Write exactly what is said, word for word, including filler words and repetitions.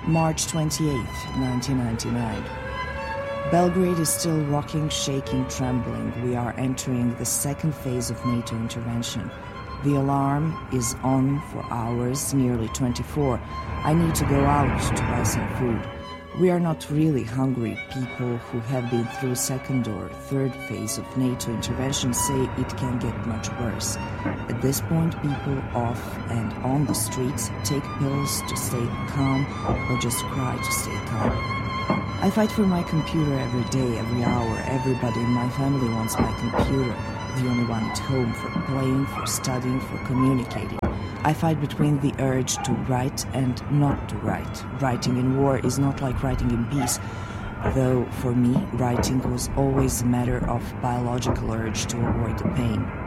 March twenty-eighth, nineteen ninety-nine. Belgrade is still rocking, shaking, trembling. We are entering the second phase of NATO intervention. The alarm is on for hours, nearly twenty-four. I need to go out to buy some food. We are not really hungry. People who have been through second or third phase of NATO intervention say it can get much worse. At this point, people off and on the streets take pills to stay calm or just cry to stay calm. I fight for my computer every day, every hour. Everybody in my family wants my computer, the only one at home, for playing, for studying, for communicating. I fight between the urge to write and not to write. Writing in war is not like writing in peace, though for me, writing was always a matter of biological urge to avoid the pain.